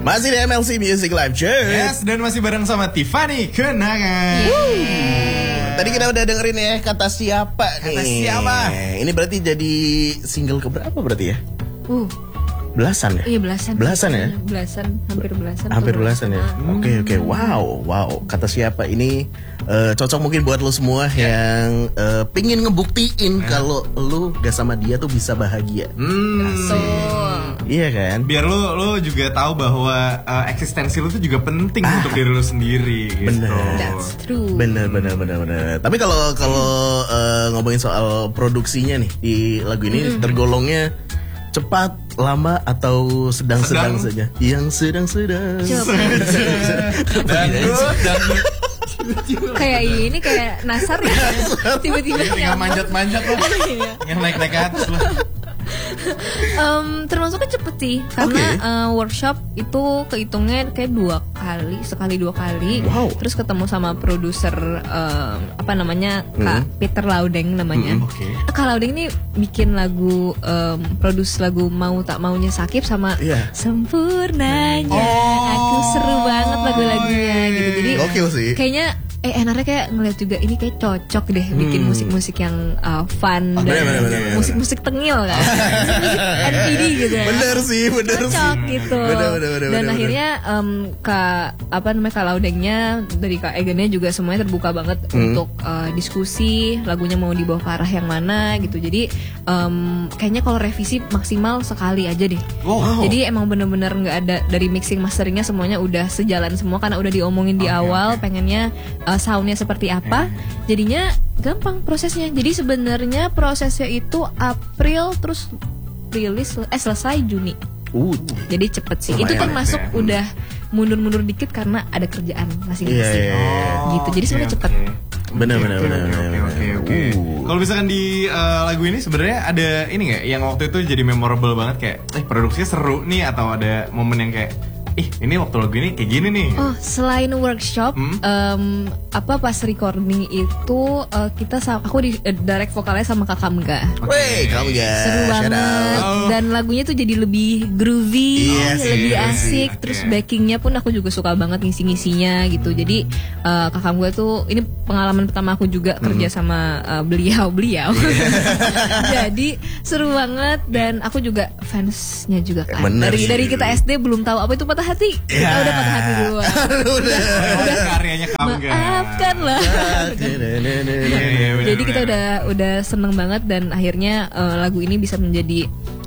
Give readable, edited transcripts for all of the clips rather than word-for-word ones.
Masih di MLC Music Live, cuy. Yes, dan masih bareng sama Tiffany Kenangan. Tadi kita udah dengerin ya Kata Siapa nih. Kata Siapa. Ini berarti jadi single keberapa berarti ya? Belasan ya? Iya belasan. Belasan ya? Belasan, hampir belasan. Hampir belasan ya. Oke. Wow. Kata Siapa ini cocok mungkin buat lo semua yang pingin ngebuktiin kalau lo gak sama dia tuh bisa bahagia. Iya kan? Biar lo juga tahu bahwa eksistensi lo tuh juga penting untuk diri lo sendiri. Gitu. That's true. Bener. Tapi kalau ngomongin soal produksinya nih di lagu ini tergolongnya cepat, lama atau sedang-sedang saja? Yang sedang-sedang. Kayak ini kayak Nasar ya. Tiba-tiba tinggal manjat-manjat lo. Yang naik-naik ke atas lo. Termasuknya cepet sih karena workshop itu kehitungnya kayak 2 kali, sekali 2 kali. Terus ketemu sama produser Kak Peter Laudeng namanya. Kak Laudeng ini bikin lagu produce lagu Mau Tak Maunya Sakib sama Sempurnanya. Aku seru banget lagu-lagunya gitu. Jadi kayaknya enaknya kayak ngeliat juga ini kayak cocok deh bikin musik-musik yang fun dan musik-musik tengil kan. NPD gitu. Bener sih. Cocok gitu. Dan bener. akhirnya Kak Laudengnya dari Kak Egennya juga semuanya terbuka banget untuk diskusi lagunya mau dibawa ke arah yang mana gitu. Jadi kayaknya kalau revisi maksimal sekali aja deh. Jadi emang bener-bener nggak ada dari mixing masteringnya semuanya udah sejalan semua karena udah diomongin di awal pengennya soundnya seperti apa, jadinya gampang prosesnya. Jadi sebenarnya prosesnya itu April terus rilis selesai Juni. Jadi cepet sih. Itu termasuk udah mundur-mundur dikit karena ada kerjaan masing-masing. Gitu. Jadi sebenarnya cepet. Benar. Oke. Kalau misalkan di lagu ini sebenarnya ada ini nggak yang waktu itu jadi memorable banget kayak produksinya seru nih atau ada momen yang kayak ini waktu lagu ini kayak gini nih. Selain workshop, pas recording itu aku di direct vokalnya sama Kak Kamga. Kamga. Seru banget. Dan lagunya tuh jadi lebih groovy, lebih asik. Terus backingnya pun aku juga suka banget ngisi-ngisinya gitu. Jadi Kak Kamga tuh ini pengalaman pertama aku juga kerja sama beliau. Jadi seru banget dan aku juga fansnya juga kan. Dari kita SD belum tahu apa itu patah hati. Kita udah patah hati duluan. udah karyanya Kamga. Maafkanlah. Jadi kita udah seneng banget dan akhirnya lagu ini bisa menjadi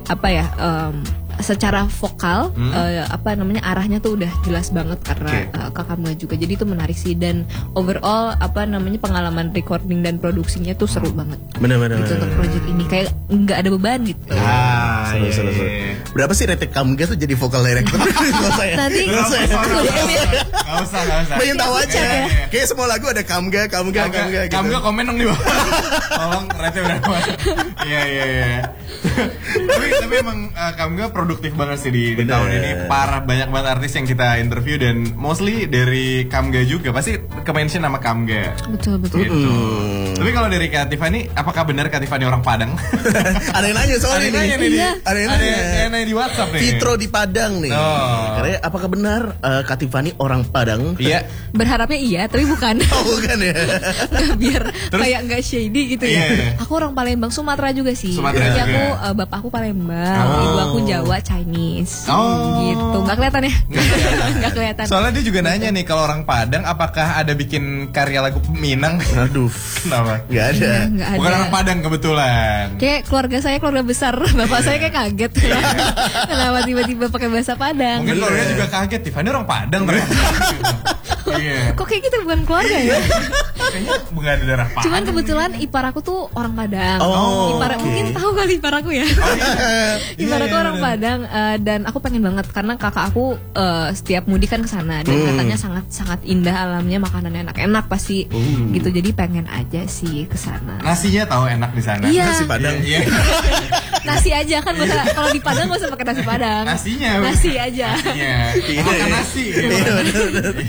secara vokal arahnya tuh udah jelas banget karena Kak Kamga juga. Jadi itu menarik sih dan overall pengalaman recording dan produksinya tuh seru banget. Bener. Gitu untuk project ini kayak nggak ada beban gitu. Seru. Berapa sih rated Kamga tuh jadi vokal director? Nanti nggak usah. Pengen tahu aja. Kayak semua lagu ada Kamga gitu. Kamga komen dong di bawah. Tolong rate berapa? Iya. Tapi emang Kamga produktif banget sih di tahun ini. Parah, banyak banget artis yang kita interview dan mostly dari Kamga juga. Pasti ke-mention nama Kamga. Betul. Gitu. Tapi kalau dari Kak Tiffany, apakah benar Kak Tiffany orang Padang? Ada yang nanya soalnya ini. Ada yang nanya di WhatsApp nih. Fitro di Padang nih. Karena apakah benar Kak Tiffany orang Padang? Iya. Berharapnya iya, tapi bukan. Bukan ya. Biar kayak nggak shady gitu ya. Aku orang Palembang, Sumatera juga sih. Jadi aku bapak aku Palembang, ibu aku Jawa, Chinese. Gitu. Nggak kelihatan ya? Nggak kelihatan. Soalnya dia juga nanya nih kalau orang Padang apakah ada bikin karya lagu Minang? Aduh. Kenapa? Nggak ada. Bukan orang Padang kebetulan. Kayak keluarga saya keluarga besar, bapak saya kayak kaget. Kenapa tiba-tiba pakai bahasa Padang? Mungkin keluarga juga kaget. Tiffany orang Padang ternyata. Kok kayak gitu bukan keluarga ya? Kayaknya bukan ada darah Padang. Cuman kebetulan ipar aku tuh orang Padang. Mungkin tahu kali ipar aku ya. Ipar aku orang Padang dan aku pengen banget karena kakak aku setiap mudik kan kesana dan katanya sangat indah alamnya, makanannya enak-enak pasti gitu. Jadi pengen aja sih kesana. Nasinya tahu enak di sana. Iya. Nasi Padang. Nasi aja kan nggak usah, kalau di Padang nggak usah pakai nasi Padang. Nasinya. Nasi aja. Nasinya. Makan nasi. Gitu. Iya, bener.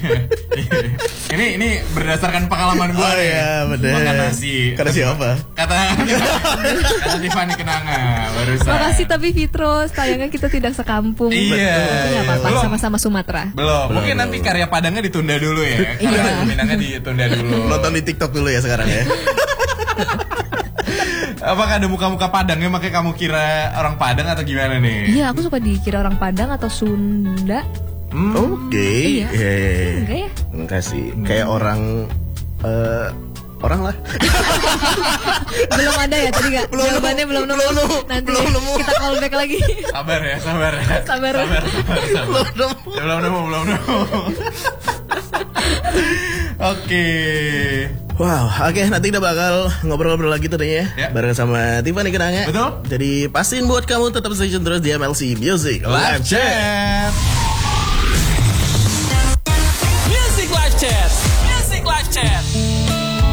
Ini berdasarkan pengalaman gue. Oh iya, bener. Makan nasi. Kata siapa? Kata Tiffany Kenanga barusan. Makasih tapi Fitro, sayangnya kita tidak sekampung. Iya. Tapi nggak apa-apa, Belum. sama-sama Sumatera. Belum. Mungkin nanti karya Padangnya ditunda dulu ya. Karya Minangnya ditunda dulu. Nonton di TikTok dulu ya sekarang ya. Apakah ada muka-muka Padangnya makanya kamu kira orang Padang atau gimana nih? Iya, aku suka dikira orang Padang atau Sunda. Oke. Iya. Enggak ya? Terima kasih. Kayak orang lah. Belum ada ya tadi nggak? Belum Jawabannya belum nemu. Nanti belum nemu. kita call back lagi. Sabar ya, sabar ya. Sabar. Belum nemu. Ya, belum nemu. Oke. Wow, oke, nanti kita bakal ngobrol-ngobrol lagi tuh deh ya, Ya. bareng sama Tiffany Kenanga. Betul. Jadi pastiin buat kamu tetap stay tune terus di MLC Music Live chat.